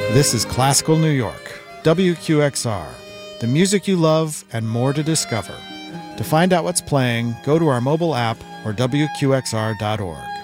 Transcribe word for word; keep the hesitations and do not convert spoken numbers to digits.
This is Classical New York, W Q X R, the music you love and more to discover. To find out what's playing, go to our mobile app or W Q X R dot org.